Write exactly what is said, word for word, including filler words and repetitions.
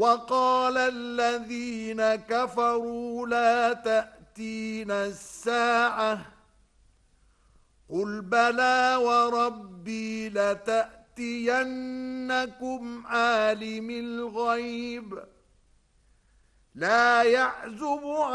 وقال الذين كفروا لا تأتينا الساعة قل بلى وربي لتأتينكم عالم الغيب لا يعزب